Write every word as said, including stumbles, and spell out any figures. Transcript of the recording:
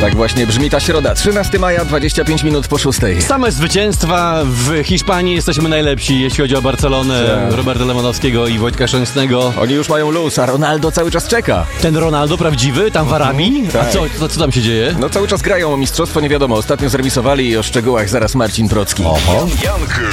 Tak właśnie brzmi ta środa, trzynastego maja, dwadzieścia pięć minut po szóstej. Same zwycięstwa w Hiszpanii, jesteśmy najlepsi, jeśli chodzi o Barcelonę, Tak. Roberta Lewandowskiego i Wojtka Szczęsnego. Oni już mają luz, a Ronaldo cały czas czeka. Ten Ronaldo prawdziwy, tam w Arabii? tak. A co, co, co tam się dzieje? No cały czas grają o mistrzostwo, nie wiadomo, ostatnio zremisowali i o szczegółach zaraz Marcin Procki. Oho. Janker.